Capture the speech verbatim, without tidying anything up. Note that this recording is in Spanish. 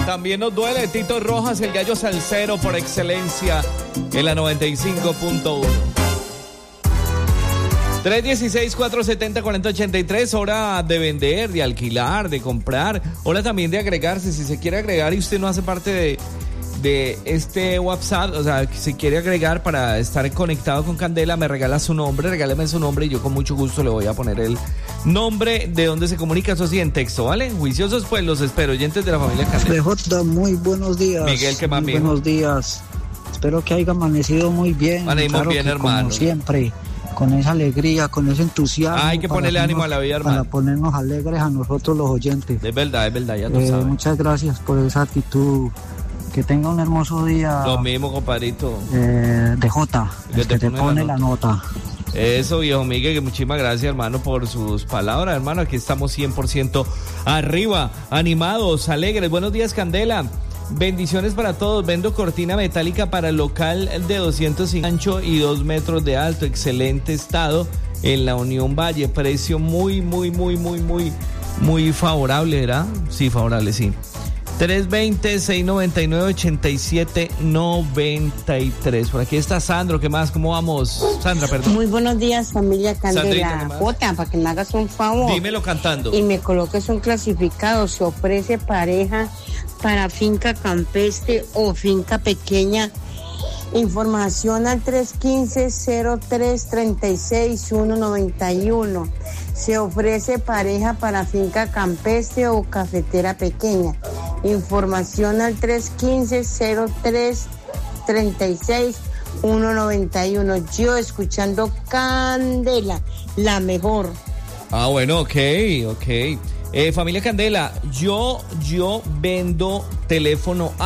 También nos duele Tito Rojas, el gallo salsero por excelencia en la noventa y cinco punto uno. tres uno seis, cuatro siete cero, cuatro cero ocho tres, hora de vender, de alquilar, de comprar, hora también de agregarse, si se quiere agregar y usted no hace parte de, de este WhatsApp, o sea, si quiere agregar para estar conectado con Candela, me regala su nombre, regáleme su nombre y yo con mucho gusto le voy a poner el nombre de donde se comunica, eso sí, en texto, ¿vale? Juiciosos, pues los espero, oyentes de la familia Candela. D J, muy buenos días. Miguel, ¿qué más, muy mijo? Buenos días. Espero que haya amanecido muy bien. Amanecimos claro bien, que, hermano. Como siempre, con esa alegría, con ese entusiasmo. Hay que ponerle ánimo a la vida, hermano. Para ponernos alegres a nosotros los oyentes. Es verdad, es verdad, ya tú eh, sabes. Muchas gracias por esa actitud. Que tenga un hermoso día. Lo mismo, compadrito. Eh, D J, Que el te que te pone pone la la nota. Eso, viejo Miguel, que muchísimas gracias, hermano, por sus palabras, hermano. Aquí estamos cien por ciento arriba, animados, alegres. Buenos días, Candela. Bendiciones para todos. Vendo cortina metálica para el local de doscientos cinco ancho y dos metros de alto. Excelente estado en la Unión Valle. Precio muy, muy, muy, muy, muy, muy favorable, ¿verdad? Sí, favorable, sí. tres dos cero, seis nueve nueve, ocho siete nueve tres. Por aquí está Sandro. ¿Qué más? ¿Cómo vamos? Sandra, perdón. Muy buenos días, familia Candela. Sandrita, Jota, para que me hagas un favor. Dímelo cantando. Y me coloques un clasificado. Se ofrece pareja para finca campestre o finca pequeña. Información al tres uno cinco, cero tres tres seis, uno nueve uno. Se ofrece pareja para finca campestre o cafetera pequeña. Información al tres uno cinco, cero tres tres seis, uno nueve uno. Yo escuchando Candela, la mejor. Ah, bueno, ok, ok. Eh, familia Candela, yo, yo vendo teléfono